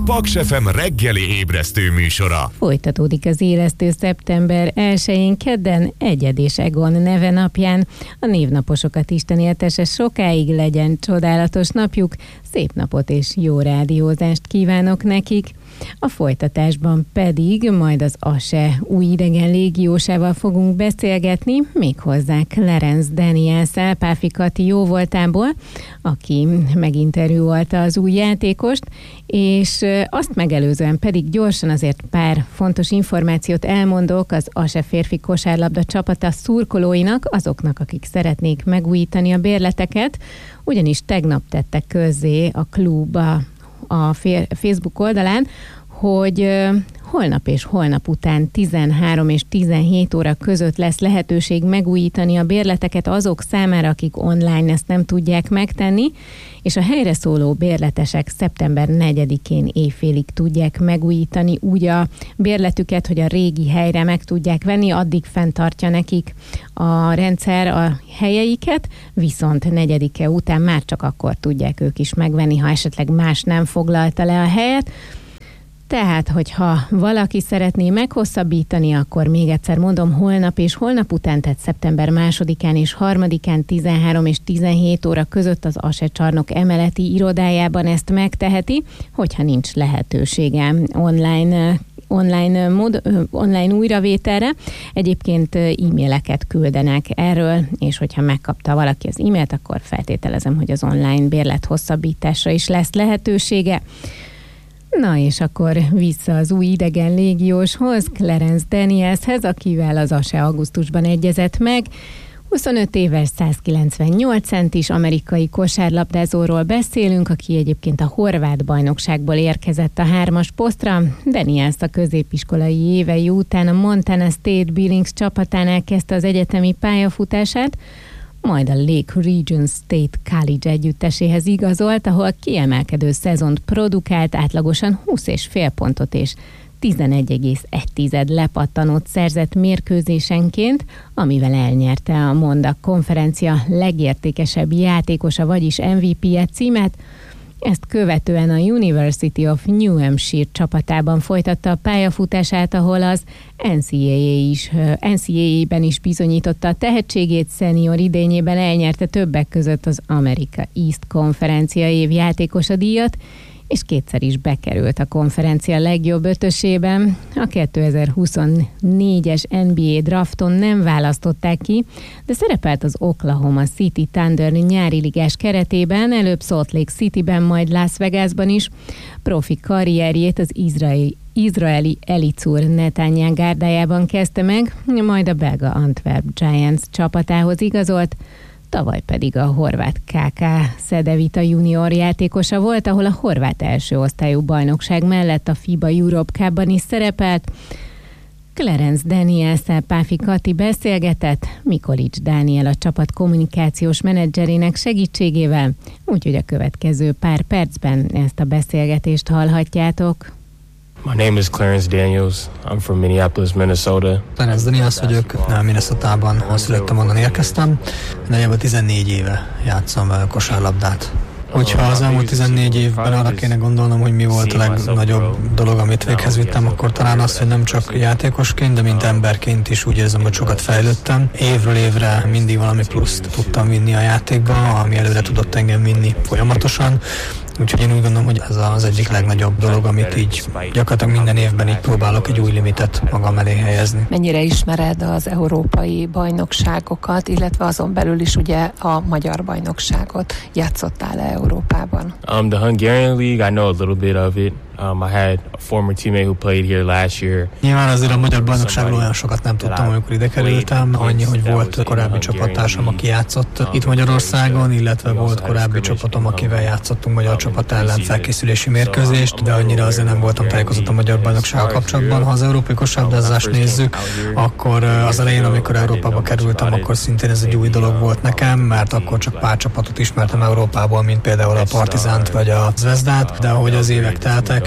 Paks FM reggeli ébresztő műsora. Folytatódik az élesztő szeptember 1-én kedden Egyed és Egon neve napján. A névnaposokat Isten éltesse sokáig, legyen csodálatos napjuk, szép napot és jó rádiózást kívánok nekik. A folytatásban pedig majd az ASE új idegen légiósával fogunk beszélgetni, méghozzá Clarence Daniels-szel, Páfi Kati jóvoltából, aki meginterjúolta az új játékost, és azt megelőzően pedig gyorsan azért pár fontos információt elmondok az ASE férfi kosárlabda csapata szurkolóinak, azoknak, akik szeretnék megújítani a bérleteket, ugyanis tegnap tettek közzé a klub a Facebook oldalán, hogy holnap és holnap után 13 és 17 óra között lesz lehetőség megújítani a bérleteket azok számára, akik online ezt nem tudják megtenni, és a helyre szóló bérletesek szeptember 4-én éjfélig tudják megújítani úgy a bérletüket, hogy a régi helyre meg tudják venni, addig fenntartja nekik a rendszer a helyeiket, viszont 4-e után már csak akkor tudják ők is megvenni, ha esetleg más nem foglalta le a helyet. Tehát, hogyha valaki szeretné meghosszabbítani, akkor még egyszer mondom, holnap és holnap után, tehát szeptember 2-án és 3-án 13 és 17 óra között az ASE csarnok emeleti irodájában ezt megteheti, hogyha nincs lehetősége online újravételre. Egyébként e-maileket küldenek erről, és hogyha megkapta valaki az e-mailt, akkor feltételezem, hogy az online bérlet hosszabbításra is lesz lehetősége. Na és akkor vissza az új idegen légióshoz, Clarence Danielshez, akivel az ASE augusztusban egyezett meg. 25 éves, 198 centis amerikai kosárlabdázóról beszélünk, aki egyébként a horvát bajnokságból érkezett a 3-as posztra. Daniels a középiskolai évei után a Montana State Billings csapatánál kezdte az egyetemi pályafutását, majd a Lake Region State College együtteséhez igazolt, ahol kiemelkedő szezont produkált, átlagosan 20,5 pontot és 11,1 lepattanót szerzett mérkőzésenként, amivel elnyerte a Mondak konferencia legértékesebb játékosa, vagyis MVP-je címet. Ezt követően a University of New Hampshire csapatában folytatta a pályafutását, ahol az NCAA-ben is bizonyította a tehetségét, szenior idényében elnyerte többek között az America East konferencia évjátékosa díjat, és kétszer is bekerült a konferencia legjobb ötösében. A 2024-es NBA drafton nem választották ki, de szerepelt az Oklahoma City Thunder nyári ligás keretében, előbb Salt Lake Cityben, majd Las Vegasban is. Profi karrierjét az izraeli Elitsur Netanya gárdájában kezdte meg, majd a belga Antwerp Giants csapatához igazolt, tavaly pedig a horvát KK Szedevita junior játékosa volt, ahol a horvát első osztályú bajnokság mellett a FIBA Europe Cup-ban is szerepelt. Clarence Daniels-szel Páfi Kati beszélgetett, Mikolics Dániel a csapat kommunikációs menedzserének segítségével, úgyhogy a következő pár percben ezt a beszélgetést hallhatjátok. My name is Clarence Daniels. I'm from Minneapolis, Minnesota. Clarence Daniels vagyok, Minnesotában születtem, onnan érkeztem. Nagyjából 14 éve játszom kosárlabdát. Hogyha az elmúlt 14 évben arra kéne gondolnom, hogy mi volt a legnagyobb dolog, amit véghez vittem, akkor talán az, hogy nem csak játékosként, de mint emberként is úgy érzem, hogy sokat fejlődtem. Évről évre mindig valami pluszt tudtam vinni a játékba, ami előre tudott engem vinni folyamatosan. Úgyhogy én úgy gondolom, hogy ez az egyik legnagyobb dolog, amit így gyakorlatilag minden évben így próbálok egy új limitet magam elé helyezni. Mennyire ismered az európai bajnokságokat, illetve azon belül is ugye a magyar bajnokságot? Játszottál-e Európában? The Hungarian League, I know a little bit of it. I had a former teammate who played here last year. Nyilván azért a magyar bajnokságról olyan sokat nem tudtam, amikor ide kerültem. Annyi, hogy volt korábbi csapattársam, aki játszott itt Magyarországon, illetve volt korábbi csapatom, akivel játszottunk magyar csapat ellen felkészülési mérkőzést, de annyira azért nem voltam tájékozott a magyar bajnoksággal kapcsolatban. Ha az európai kosárlabdázást nézzük, akkor az elején, amikor Európába kerültem, akkor szintén ez egy új dolog volt nekem, mert akkor csak pár csapatot ismertem Európából, mint például a Partizánt vagy a Zvezdát, de ahogy az évek teltek,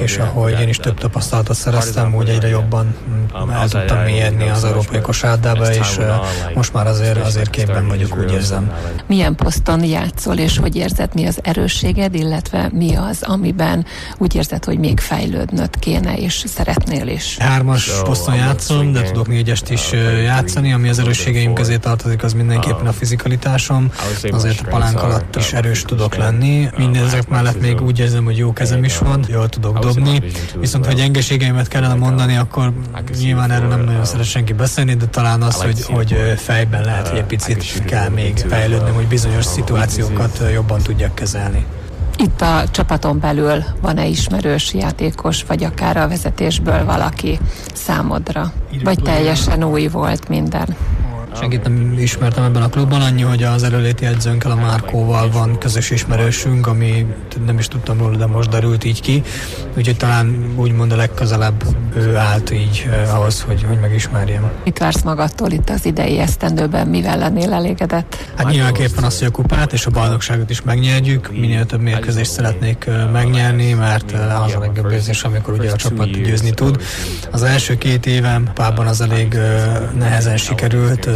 és ahogy én is több tapasztalatot szereztem, úgy egyre jobban el tudtam mélyedni az európai kosárlabdába, és most már azért képben vagyok, úgy érzem. Milyen poszton játszol, és hogy érzed, mi az erősséged, illetve mi az, amiben úgy érzed, hogy még fejlődnöd kéne, és szeretnél is? 3-as poszton játszom, de tudok 4-est is játszani, ami az erősségeim közé tartozik, az mindenképpen a fizikalitásom, azért a palánk alatt is erős tudok lenni. Mindezek mellett még úgy érzem, hogy jó kezem is van, jól tudok dobni, viszont ha gyengeségeimet kellene mondani, akkor nyilván erről nem nagyon szeret senki beszélni, de talán az, hogy fejben lehet, hogy egy picit kell még fejlődnöm, hogy bizonyos szituációkat jobban tudjak kezelni. Itt a csapaton belül van-e ismerős játékos, vagy akár a vezetésből valaki számodra? Vagy teljesen új volt minden? Senkit nem ismertem ebben a klubban, annyi, hogy az előléti edzőnkkel, a Márkóval van közös ismerősünk, ami nem is tudtam róla, de most derült így ki. Úgyhogy talán úgymond a legközelebb ő állt így ahhoz, hogy megismerjem. Mit vársz magadtól itt az idei esztendőben, mivel lennél elégedett? Hát nyilvánképpen azt, hogy a kupát és a bajnokságot is megnyerjük. Minél több mérkőzést szeretnék megnyerni, mert az a legjobb érzés, amikor ugye a csapat győzni tud. Az első 2 évem párban az elég nehezen sikerült,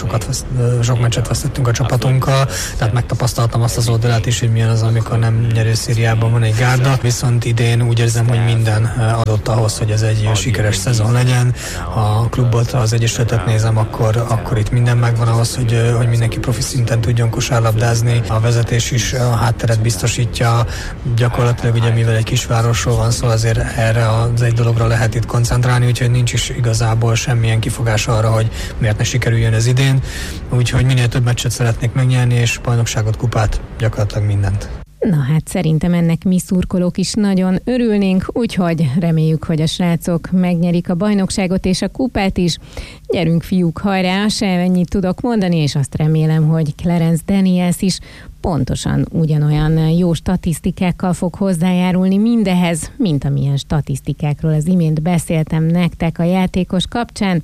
sok meccset vesztettünk a csapatunkkal, tehát megtapasztaltam azt az oldalát is, hogy milyen az, amikor nem nyerő szériában van egy gárda, viszont idén úgy érzem, hogy minden adott ahhoz, hogy ez egy sikeres szezon legyen. A klubot, az egyesületet nézem, akkor itt minden megvan ahhoz, hogy mindenki profi szinten tudjon kosárlabdázni. A vezetés is a hátteret biztosítja, gyakorlatilag ugye mivel egy kisvárosról van szó, azért erre az egy dologra lehet itt koncentrálni, úgyhogy nincs is igazából semmilyen kifogás arra, hogy miért ne sikerüljön ez idén, úgyhogy minél több meccset szeretnék megnyerni, és bajnokságot, kupát, gyakorlatilag mindent. Na hát szerintem ennek mi szurkolók is nagyon örülnénk, úgyhogy reméljük, hogy a srácok megnyerik a bajnokságot és a kupát is. Gyerünk fiúk, hajrá, se ennyit tudok mondani, és azt remélem, hogy Clarence Daniels is pontosan ugyanolyan jó statisztikákkal fog hozzájárulni mindehez, mint amilyen statisztikákról az imént beszéltem nektek a játékos kapcsán.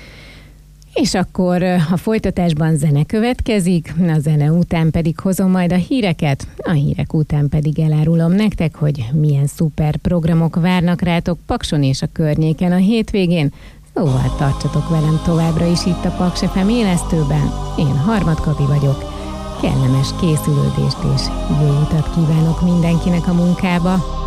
És akkor a folytatásban zene következik, a zene után pedig hozom majd a híreket, a hírek után pedig elárulom nektek, hogy milyen szuper programok várnak rátok Pakson és a környéken a hétvégén, szóval tartsatok velem továbbra is itt a Paks FM élesztőben. Én Harmad Kapi vagyok, kellemes készülődést és jó utat kívánok mindenkinek a munkába.